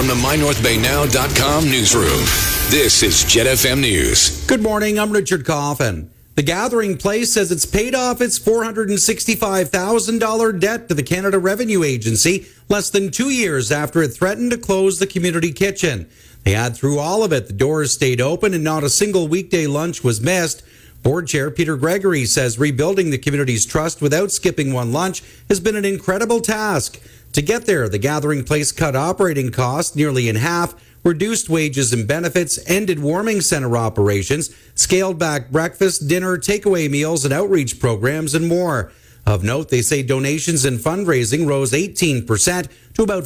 from the MyNorthBayNow.com newsroom, this is Jet FM News. Good morning, I'm Richard Coffin. The Gathering Place says it's paid off its $465,000 debt to the Canada Revenue Agency less than 2 years after it threatened to close the community kitchen. They add through all of it, the doors stayed open and not a single weekday lunch was missed. Board Chair Peter Gregory says rebuilding the community's trust without skipping one lunch has been an incredible task. To get there, the Gathering Place cut operating costs nearly in half, reduced wages and benefits, ended warming center operations, scaled back breakfast, dinner, takeaway meals, and outreach programs, and more. Of note, they say donations and fundraising rose 18% to about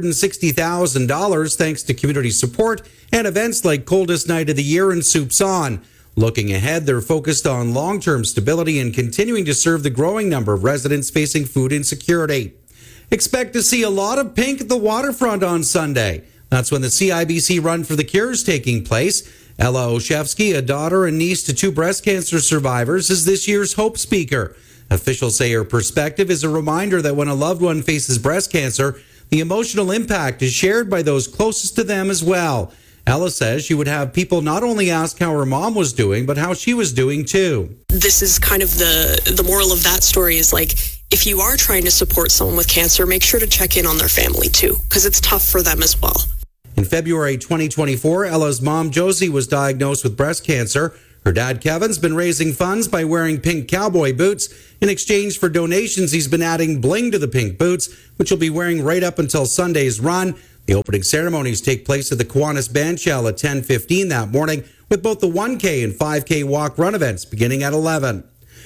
$460,000 thanks to community support and events like Coldest Night of the Year and Soups On. Looking ahead, they're focused on long-term stability and continuing to serve the growing number of residents facing food insecurity. Expect to see a lot of pink at the waterfront on Sunday. That's when the CIBC Run for the Cure is taking place. Ella Oshevsky, a daughter and niece to 2 breast cancer survivors, is this year's Hope Speaker. Officials say her perspective is a reminder that when a loved one faces breast cancer, the emotional impact is shared by those closest to them as well. Ella says she would have people not only ask how her mom was doing, but how she was doing too. This is kind of the moral of that story is like, if you are trying to support someone with cancer, make sure to check in on their family too, because it's tough for them as well. In February 2024, Ella's mom, Josie, was diagnosed with breast cancer. Her dad, Kevin's been raising funds by wearing pink cowboy boots. In exchange for donations, he's been adding bling to the pink boots, which he'll be wearing right up until Sunday's run. The opening ceremonies take place at the Kiwanis Bandshell at 10:15 that morning, with both the 1K and 5K walk-run events beginning at 11.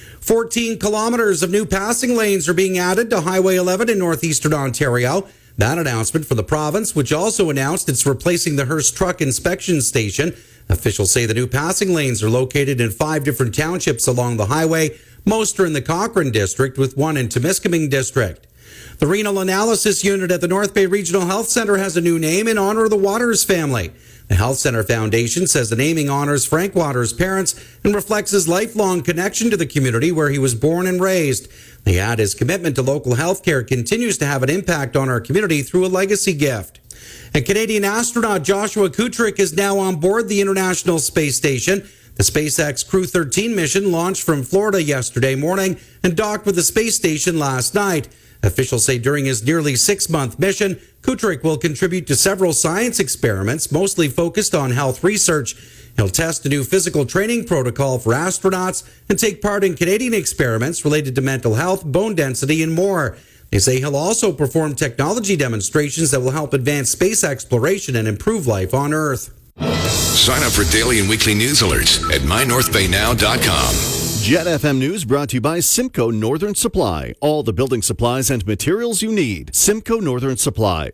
14 kilometers of new passing lanes are being added to Highway 11 in northeastern Ontario. That announcement for the province, which also announced it's replacing the Hearst Truck Inspection Station. Officials say the new passing lanes are located in 5 different townships along the highway. Most are in the Cochrane District, with 1 in Temiskaming District. The Renal Analysis Unit at the North Bay Regional Health Centre has a new name in honor of the Waters family. The Health Centre Foundation says the naming honors Frank Waters' parents and reflects his lifelong connection to the community where he was born and raised. They add his commitment to local health care continues to have an impact on our community through a legacy gift. And Canadian astronaut Joshua Kutrick is now on board the International Space Station. The SpaceX Crew 13 mission launched from Florida yesterday morning and docked with the space station last night. Officials say during his nearly 6-month mission, Kutrick will contribute to several science experiments, mostly focused on health research. He'll test a new physical training protocol for astronauts and take part in Canadian experiments related to mental health, bone density, and more. They say he'll also perform technology demonstrations that will help advance space exploration and improve life on Earth. Sign up for daily and weekly news alerts at MyNorthBayNow.com. Jet FM News brought to you by Simcoe Northern Supply. All the building supplies and materials you need. Simcoe Northern Supply.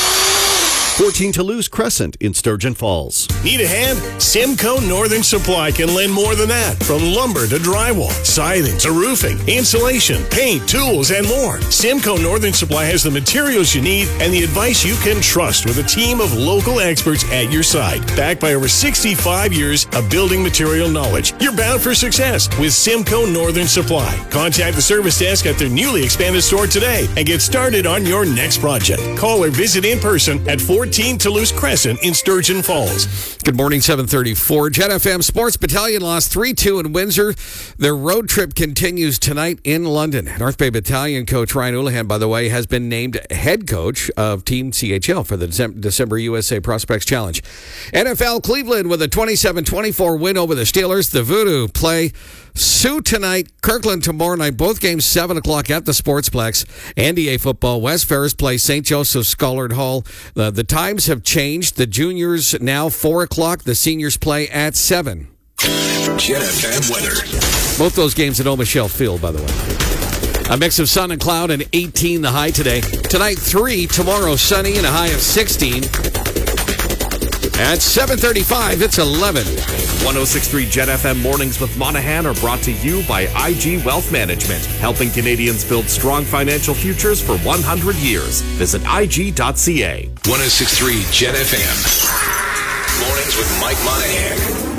14 Toulouse Crescent in Sturgeon Falls. Need a hand? Simcoe Northern Supply can lend more than that. From lumber to drywall, siding to roofing, insulation, paint, tools, and more. Simcoe Northern Supply has the materials you need and the advice you can trust with a team of local experts at your side. Backed by over 65 years of building material knowledge. You're bound for success with Simcoe Northern Supply. Contact the service desk at their newly expanded store today and get started on your next project. Call or visit in person at 14 Toulouse Crescent in Sturgeon Falls. Good morning, 7:34. Jet FM Sports Battalion lost 3-2 in Windsor. Their road trip continues tonight in London. North Bay Battalion coach Ryan Houlihan, by the way, has been named head coach of Team CHL for the December USA Prospects Challenge. NFL Cleveland with a 27-24 win over the Steelers. The Voodoo play Sioux tonight, Kirkland tomorrow night. Both games 7 o'clock at the Sportsplex. NDA football, West Ferris play St. Joseph Scollard Hall. The times have changed. The juniors now 4 o'clock. The seniors play at 7. Jet FM weather. Both those games at Old Michelle Field, by the way. A mix of sun and cloud and 18 the high today. Tonight 3, tomorrow sunny and a high of 16. At 7:35, it's 11. 106.3 Jet FM Mornings with Monahan are brought to you by IG Wealth Management, helping Canadians build strong financial futures for 100 years. Visit IG.ca. 106.3 Jet FM. Mornings with Mike Monahan.